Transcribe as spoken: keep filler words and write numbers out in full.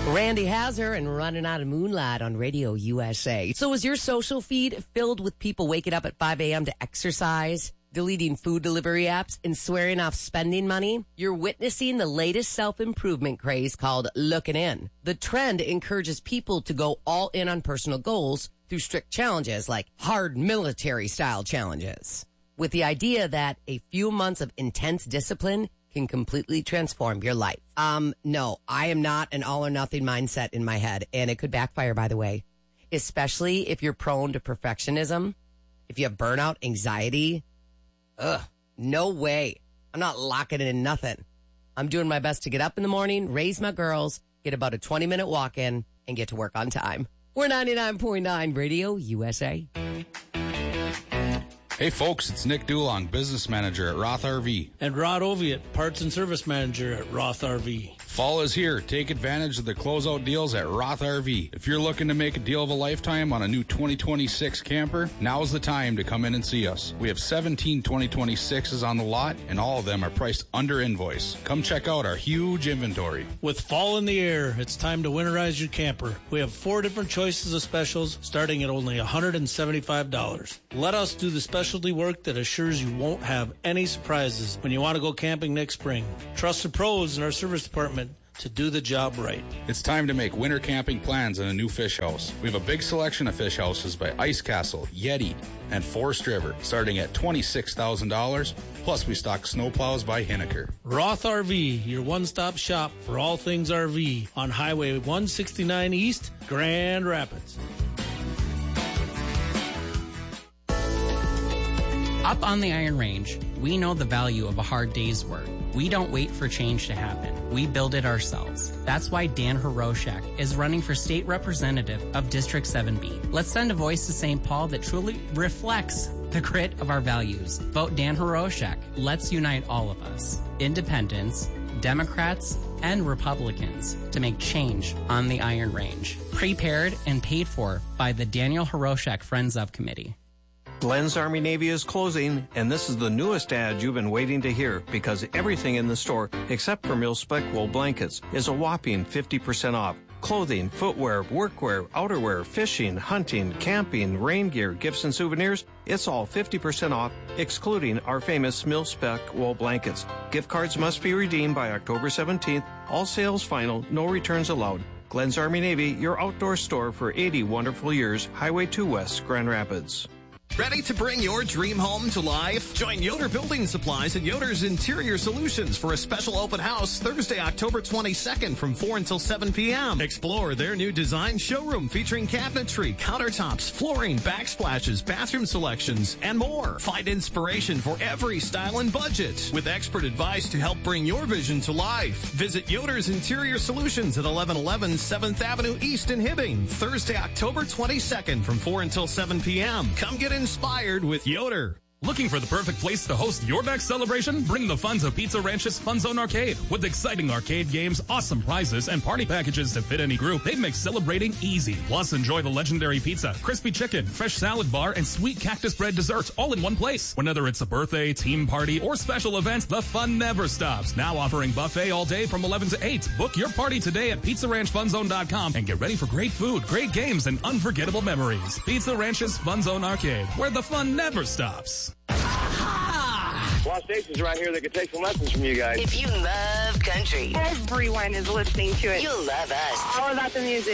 Randy Hazard and Running Out of Moonlight on Radio U S A. So is your social feed filled with people waking up at five a.m. to exercise, deleting food delivery apps, and swearing off spending money? You're witnessing the latest self-improvement craze called Looking In. The trend encourages people to go all in on personal goals through strict challenges like hard military-style challenges, with the idea that a few months of intense discipline can completely transform your life. Um, no, I am not an all or nothing mindset in my head, and it could backfire, by the way, especially if you're prone to perfectionism, if you have burnout, anxiety. Ugh, no way. I'm not locking in nothing. I'm doing my best to get up in the morning, raise my girls, get about a twenty minute walk in, and get to work on time. We're ninety-nine point nine Radio U S A. Hey folks, it's Nick Dulong, business manager at Roth R V. And Rod Oviatt, parts and service manager at Roth R V. Fall is here. Take advantage of the closeout deals at Roth R V. If you're looking to make a deal of a lifetime on a new twenty twenty-six camper, now's the time to come in and see us. We have seventeen twenty twenty-sixes on the lot, and all of them are priced under invoice. Come check out our huge inventory. With fall in the air, it's time to winterize your camper. We have four different choices of specials starting at only one hundred seventy-five dollars. Let us do the specialty work that assures you won't have any surprises when you want to go camping next spring. Trust the pros in our service department to do the job right. It's time to make winter camping plans in a new fish house. We have a big selection of fish houses by Ice Castle, Yeti, and Forest River, starting at twenty-six thousand dollars. Plus, we stock snowplows by Hinneker. Roth R V, your one-stop shop for all things R V on Highway one sixty-nine East, Grand Rapids. Up on the Iron Range, we know the value of a hard day's work. We don't wait for change to happen. We build it ourselves. That's why Dan Hiroshak is running for state representative of District seven B. Let's send a voice to Saint Paul that truly reflects the grit of our values. Vote Dan Hiroshak. Let's unite all of us. Independents, Democrats, and Republicans to make change on the Iron Range. Prepared and paid for by the Daniel Hiroshak Friends of Committee. Glenn's Army Navy is closing, and this is the newest ad you've been waiting to hear because everything in the store, except for mil-spec wool blankets, is a whopping fifty percent off. Clothing, footwear, workwear, outerwear, fishing, hunting, camping, rain gear, gifts and souvenirs, it's all fifty percent off, excluding our famous mil-spec wool blankets. Gift cards must be redeemed by October seventeenth. All sales final, no returns allowed. Glenn's Army Navy, your outdoor store for eighty wonderful years. Highway two West, Grand Rapids. Ready to bring your dream home to life? Join Yoder Building Supplies and Yoder's Interior Solutions for a special open house Thursday, October twenty-second from four until seven p.m. Explore their new design showroom featuring cabinetry, countertops, flooring, backsplashes, bathroom selections, and more. Find inspiration for every style and budget with expert advice to help bring your vision to life. Visit Yoder's Interior Solutions at eleven eleven seventh Avenue East in Hibbing, Thursday, October twenty-second from four until seven p.m. Come get inspired with Yoder. Looking for the perfect place to host your next celebration? Bring the fun to Pizza Ranch's Fun Zone Arcade. With exciting arcade games, awesome prizes, and party packages to fit any group, they make celebrating easy. Plus, enjoy the legendary pizza, crispy chicken, fresh salad bar, and sweet cactus bread desserts all in one place. Whether it's a birthday, team party, or special event, the fun never stops. Now offering buffet all day from eleven to eight. Book your party today at pizza ranch fun zone dot com and get ready for great food, great games, and unforgettable memories. Pizza Ranch's Fun Zone Arcade, where the fun never stops. A lot of stations around here that can take some lessons from you guys. If you love country, everyone is listening to it. You'll love us. All about the music.